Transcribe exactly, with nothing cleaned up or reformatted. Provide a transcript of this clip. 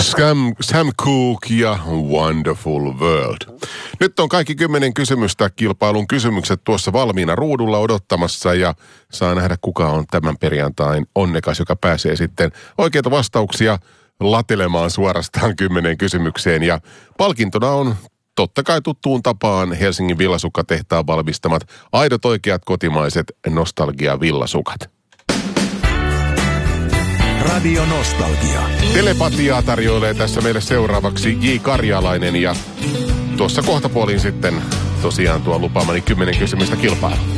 Sam, Sam Cooke ja Wonderful World. Nyt on kaikki kymmenen kysymystä kilpailun kysymykset tuossa valmiina ruudulla odottamassa ja saa nähdä kuka on tämän perjantain onnekas, joka pääsee sitten oikeita vastauksia latelemaan suorastaan kymmenen kysymykseen. Ja palkintona on totta kai tuttuun tapaan Helsingin Villasukkatehtaan valmistamat aidot oikeat kotimaiset nostalgia-villasukat. Radio Nostalgia. Telepatiaa tarjoilee tässä meille seuraavaksi J. Karjalainen ja tuossa kohtapuoliin sitten tosiaan tuo lupaamani kymmenen kysymystä kilpailu.